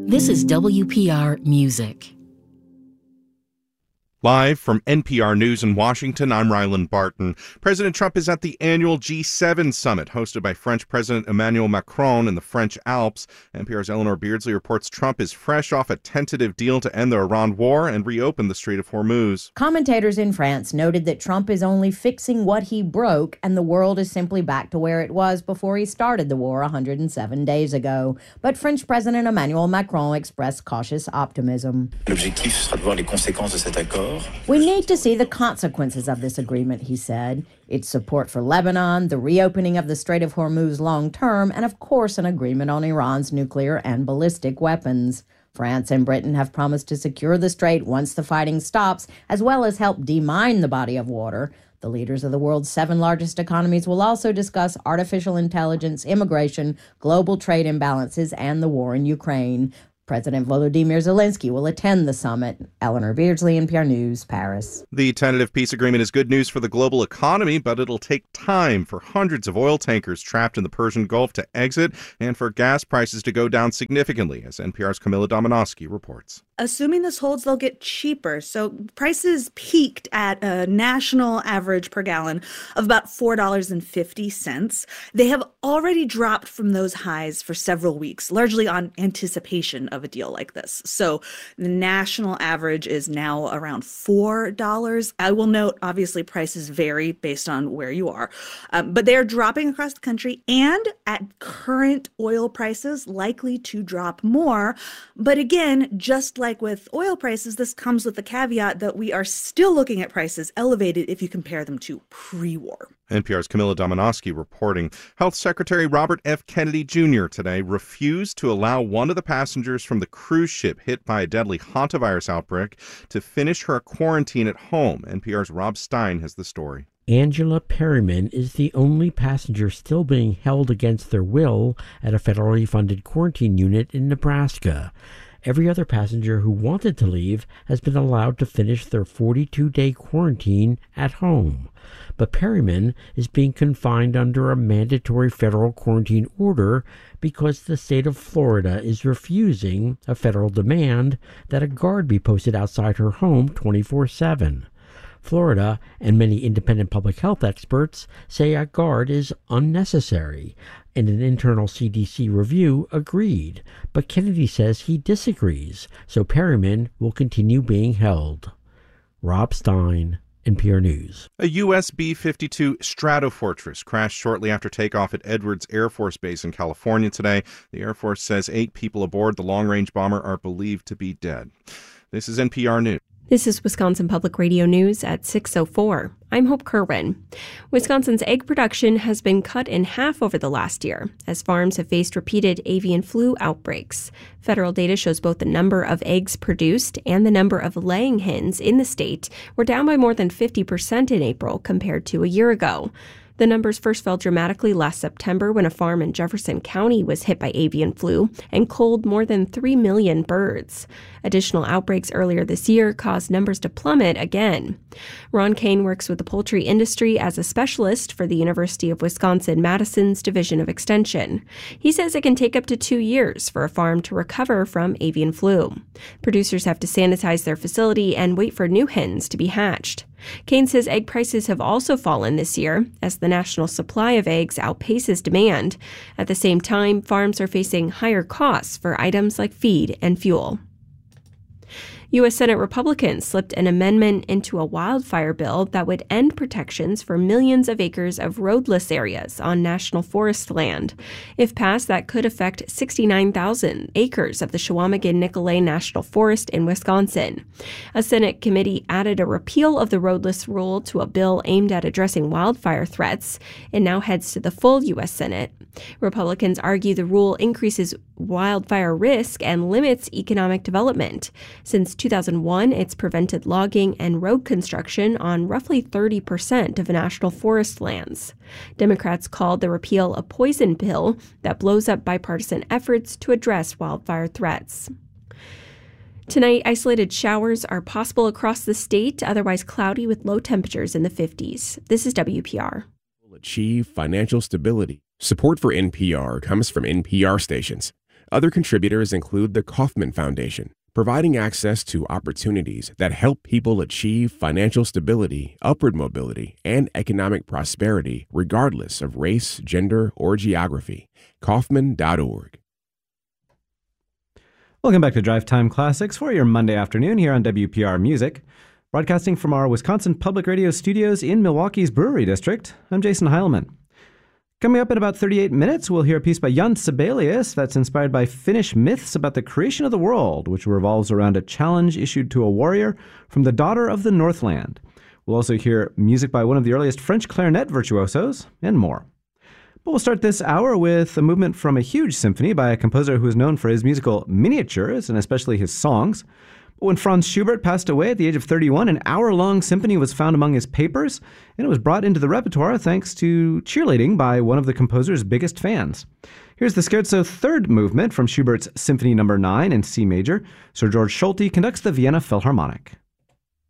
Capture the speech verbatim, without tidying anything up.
This is W P R Music. Live from N P R News in Washington, I'm Ryland Barton. President Trump is at the annual G seven summit hosted by French President Emmanuel Macron in the French Alps. N P R's Eleanor Beardsley reports Trump is fresh off a tentative deal to end the Iran war and reopen the Strait of Hormuz. Commentators in France noted that Trump is only fixing what he broke, and the world is simply back to where it was before he started the war one hundred seven days ago. But French President Emmanuel Macron expressed cautious optimism. L'objectif sera de voir les conséquences de cet accord. We need to see the consequences of this agreement, he said. Its support for Lebanon, the reopening of the Strait of Hormuz long term, and of course an agreement on Iran's nuclear and ballistic weapons. France and Britain have promised to secure the strait once the fighting stops, as well as help demine the body of water. The leaders of the world's seven largest economies will also discuss artificial intelligence, immigration, global trade imbalances, and the war in Ukraine. President Volodymyr Zelensky will attend the summit. Eleanor Beardsley, N P R News, Paris. The tentative peace agreement is good news for the global economy, but it'll take time for hundreds of oil tankers trapped in the Persian Gulf to exit and for gas prices to go down significantly, as N P R's Camilla Domonoski reports. Assuming this holds, they'll get cheaper. So prices peaked at a national average per gallon of about four dollars and fifty cents. They have already dropped from those highs for several weeks, largely on anticipation of a deal like this. So the national average is now around four dollars. I will note, obviously, prices vary based on where you are, um, but they are dropping across the country and at current oil prices, likely to drop more. But again, just like Like with oil prices, this comes with the caveat that we are still looking at prices elevated if you compare them to pre-war. N P R's Camilla Domonoski reporting. Health Secretary Robert F. Kennedy Junior today refused to allow one of the passengers from the cruise ship hit by a deadly hantavirus outbreak to finish her quarantine at home. N P R's Rob Stein has the story. Angela Perryman is the only passenger still being held against their will at a federally funded quarantine unit in Nebraska. Every other passenger who wanted to leave has been allowed to finish their forty-two day quarantine at home. But Perryman is being confined under a mandatory federal quarantine order because the state of Florida is refusing a federal demand that a guard be posted outside her home twenty-four seven. Florida and many independent public health experts say a guard is unnecessary, and an internal C D C review agreed. But Kennedy says he disagrees, so Perryman will continue being held. Rob Stein, N P R News. A U S B fifty-two Stratofortress crashed shortly after takeoff at Edwards Air Force Base in California today. The Air Force says eight people aboard the long-range bomber are believed to be dead. This is N P R News. This is Wisconsin Public Radio News at six oh four. I'm Hope Kerwin. Wisconsin's egg production has been cut in half over the last year as farms have faced repeated avian flu outbreaks. Federal data shows both the number of eggs produced and the number of laying hens in the state were down by more than fifty percent in April compared to a year ago. The numbers first fell dramatically last September when a farm in Jefferson County was hit by avian flu and culled more than three million birds. Additional outbreaks earlier this year caused numbers to plummet again. Ron Kane works with the poultry industry as a specialist for the University of Wisconsin-Madison's Division of Extension. He says it can take up to two years for a farm to recover from avian flu. Producers have to sanitize their facility and wait for new hens to be hatched. Kane says egg prices have also fallen this year as the national supply of eggs outpaces demand. At the same time, farms are facing higher costs for items like feed and fuel. U S Senate Republicans slipped an amendment into a wildfire bill that would end protections for millions of acres of roadless areas on national forest land. If passed, that could affect sixty-nine thousand acres of the Chequamegon-Nicolet National Forest in Wisconsin. A Senate committee added a repeal of the roadless rule to a bill aimed at addressing wildfire threats. It now heads to the full U S Senate. Republicans argue the rule increases wildfire risk and limits economic development. Since two thousand one, it's prevented logging and road construction on roughly thirty percent of national forest lands. Democrats called the repeal a poison pill that blows up bipartisan efforts to address wildfire threats. Tonight, isolated showers are possible across the state, otherwise cloudy with low temperatures in the fifties. This is W P R. Achieve financial stability. Support for N P R comes from N P R stations. Other contributors include the Kauffman Foundation, providing access to opportunities that help people achieve financial stability, upward mobility, and economic prosperity regardless of race, gender, or geography. Kauffman dot org. Welcome back to Drive Time Classics for your Monday afternoon here on W P R Music. Broadcasting from our Wisconsin Public Radio studios in Milwaukee's Brewery District, I'm Jason Heilman. Coming up in about thirty-eight minutes, we'll hear a piece by Jan Sibelius that's inspired by Finnish myths about the creation of the world, which revolves around a challenge issued to a warrior from the daughter of the Northland. We'll also hear music by one of the earliest French clarinet virtuosos, and more. But we'll start this hour with a movement from a huge symphony by a composer who is known for his musical miniatures, and especially his songs. When Franz Schubert passed away at the age of thirty-one, an hour-long symphony was found among his papers, and it was brought into the repertoire thanks to cheerleading by one of the composer's biggest fans. Here's the Scherzo third movement from Schubert's Symphony Number nine in C major. Sir George Solti conducts the Vienna Philharmonic.